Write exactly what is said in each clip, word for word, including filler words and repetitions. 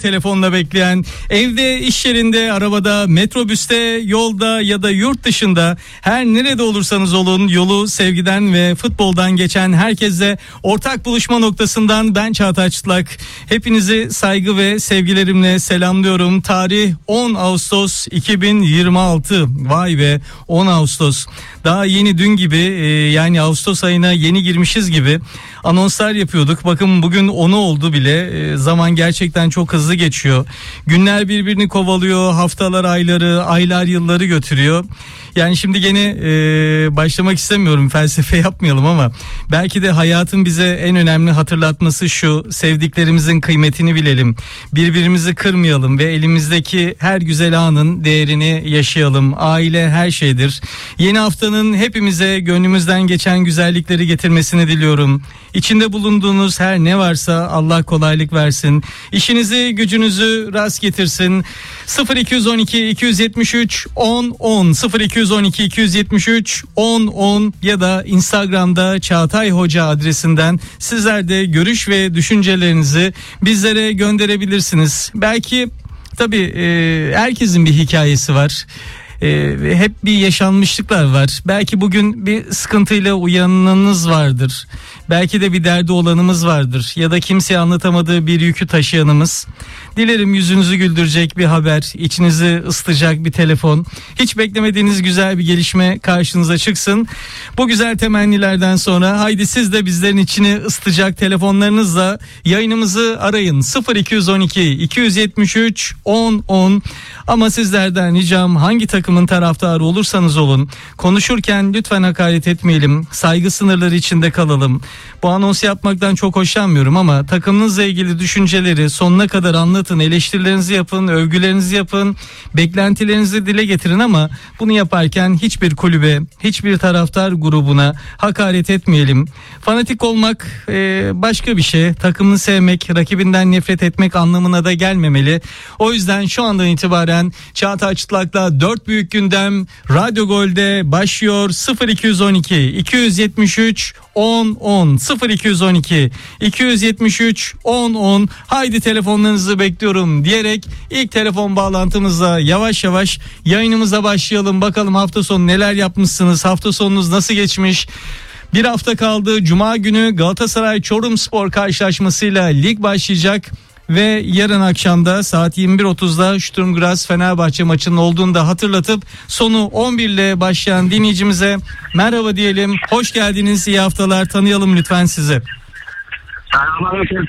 telefonla bekleyen, evde, iş yerinde, arabada, metrobüste, yolda ya da yurt dışında her nerede olursanız olun yolu sevgiden ve futboldan geçen herkese ortak buluşma noktasından ben Çağatay Çıtlak. Hepinizi saygı ve sevgilerimle selamlıyorum. Tarih on Ağustos iki bin yirmi altı. Vay be, on Ağustos. Daha yeni dün gibi, yani Ağustos ayına yeni girmişiz gibi anonslar yapıyorduk. Bakın bugün onu oldu bile. Zaman gerçekten çok hızlı geçiyor. Günler birbirini kovalıyor. Haftalar ayları, aylar yılları götürüyor. Yani şimdi gene e, başlamak istemiyorum, felsefe yapmayalım ama belki de hayatın bize en önemli hatırlatması şu: sevdiklerimizin kıymetini bilelim, birbirimizi kırmayalım ve elimizdeki her güzel anın değerini yaşayalım. Aile her şeydir. Yeni haftanın hepimize gönlümüzden geçen güzellikleri getirmesini diliyorum. İçinde bulunduğunuz her ne varsa Allah kolaylık versin. İşinizi, gücünüzü rast getirsin. sıfır iki on iki iki yetmiş üç on on sıfır iki on iki iki yetmiş üç on on ya da Instagram'da Çağatay Hoca adresinden sizler de görüş ve düşüncelerinizi bizlere gönderebilirsiniz. Belki tabii e, herkesin bir hikayesi var. Ee, hep bir yaşanmışlıklar var. Belki bugün bir sıkıntıyla uyananınız vardır. Belki de bir derdi olanımız vardır. Ya da kimseye anlatamadığı bir yükü taşıyanımız. Dilerim yüzünüzü güldürecek bir haber, içinizi ısıtacak bir telefon, hiç beklemediğiniz güzel bir gelişme karşınıza çıksın. Bu güzel temennilerden sonra haydi siz de bizlerin içini ısıtacak telefonlarınızla yayınımızı arayın. sıfır iki on iki iki yetmiş üç on on. Ama sizlerden ricam, hangi takımın taraftarı olursanız olun, konuşurken lütfen hakaret etmeyelim. Saygı sınırları içinde kalalım. Bu anons yapmaktan çok hoşlanmıyorum ama takımınızla ilgili düşünceleri sonuna kadar anlatın, eleştirilerinizi yapın, övgülerinizi yapın, beklentilerinizi dile getirin ama bunu yaparken hiçbir kulübe, hiçbir taraftar grubuna hakaret etmeyelim. Fanatik olmak e, başka bir şey. Takımını sevmek, rakibinden nefret etmek anlamına da gelmemeli. O yüzden şu andan itibaren Çağatay Çıtlak'la dört büyük gündem Radyo Gol'de başlıyor. sıfır iki on iki iki yetmiş üç on on sıfır iki on iki iki yetmiş üç on on. Haydi telefonlarınızı bekliyorum diyerek ilk telefon bağlantımızla yavaş yavaş yayınımıza başlayalım. Bakalım hafta sonu neler yapmışsınız? Hafta sonunuz nasıl geçmiş? Bir hafta kaldı. Cuma günü Galatasaray Çorumspor karşılaşmasıyla lig başlayacak. Ve yarın akşamda saat yirmi bir otuzda Sturm Graz Fenerbahçe maçının olduğunu da hatırlatıp sonu on bir ile başlayan dinleyicimize merhaba diyelim. Hoş geldiniz, iyi haftalar, tanıyalım lütfen sizi. Selamünaleyküm.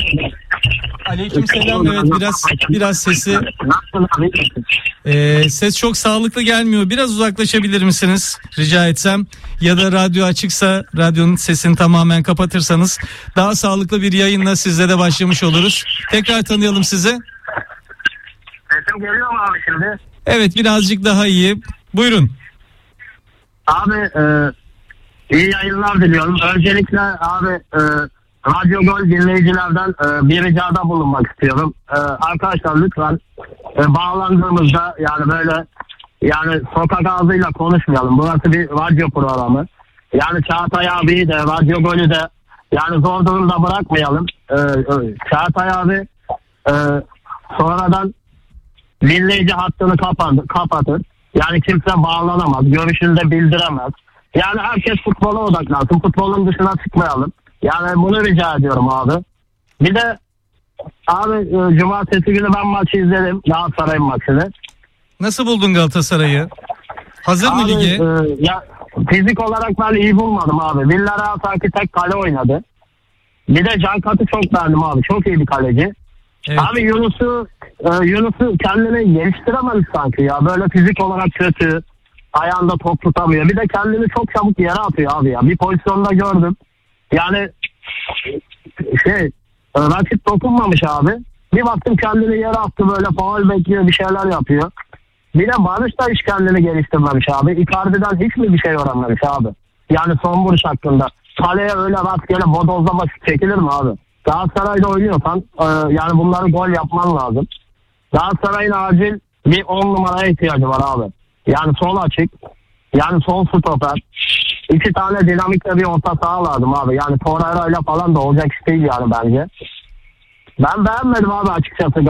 Aleykümselam. Evet, biraz biraz sesi e, ses çok sağlıklı gelmiyor. Biraz uzaklaşabilir misiniz rica etsem? Ya da radyo açıksa radyonun sesini tamamen kapatırsanız daha sağlıklı bir yayınla sizle de başlamış oluruz. Tekrar tanıyalım sizi. Sesim geliyor mu abi şimdi? Evet, birazcık daha iyi. Buyurun. Abi e, iyi yayınlar diliyorum. Öncelikle abi e, Radyo Gol dinleyicilerden e, bir ricada bulunmak istiyorum. E, arkadaşlar lütfen e, bağlandığımızda yani böyle yani sokak ağzıyla konuşmayalım. Burası bir radyo programı. Yani Çağatay abiyi de Radyo Gol'ü de yani zor durumda bırakmayalım. E, e, Çağatay abi e, sonradan dinleyici hattını kapandı, kapatır. Yani kimse bağlanamaz. Görüşünü de bildiremez. Yani herkes futbola odaklansın. Futbolun dışına çıkmayalım. Yani bunu rica ediyorum abi. Bir de abi e, cumartesi günü ben maçı izledim. Galatasaray maçını. Nasıl buldun Galatasaray'ı? Hazır abi, mı lige? E, ya, fizik olarak ben iyi bulmadım abi. Villarreal sanki tek kale oynadı. Bir de Can Kat'ı çok beğendim abi. Çok iyi bir kaleci. Evet. Abi Yunus'u e, Yunus'u kendini geliştirememiş sanki ya. Böyle fizik olarak kötü. Ayağında top tutamıyor. Bir de kendini çok çabuk yere atıyor abi ya. Bir pozisyonda gördüm. Yani şey rakip dokunmamış abi. Bir baktım kendini yere attı, böyle faul bekliyor, bir şeyler yapıyor. Bir de Barış da hiç kendini geliştirmemiş abi. Icardi'den hiç mi bir şey öğrenmemiş abi? Yani son vuruş hakkında. Kaleye öyle rastgele bodozlama çekilir mi abi? Galatasaray'da oynuyorsan e, yani bunları gol yapman lazım. Galatasaray'ın acil bir on numaraya ihtiyacı var abi. Yani sol açık. Yani sol stoper. İki tane dinamikle bir orta saha lazım abi. Yani Torreira ile falan da olacak iş değil yani bence. Ben beğenmedim abi açıkçası.